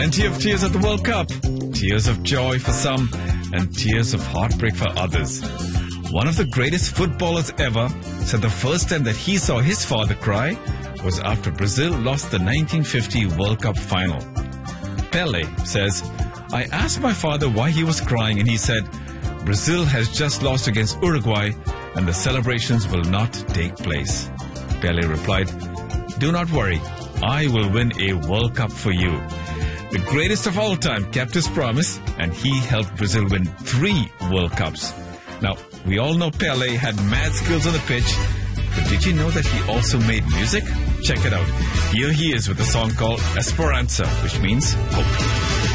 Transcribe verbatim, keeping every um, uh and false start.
Plenty of tears at the World Cup. Tears of joy for some and tears of heartbreak for others. One of the greatest footballers ever said the first time that he saw his father cry was after Brazil lost the nineteen fifty World Cup final. Pelé says, "I asked my father why he was crying and he said, Brazil has just lost against Uruguay and the celebrations will not take place." Pelé replied, "Do not worry, I will win a World Cup for you." The greatest of all time kept his promise and he helped Brazil win three World Cups. Now, we all know Pelé had mad skills on the pitch, but did you know that he also made music? Check it out. Here he is with a song called Esperança, which means hope.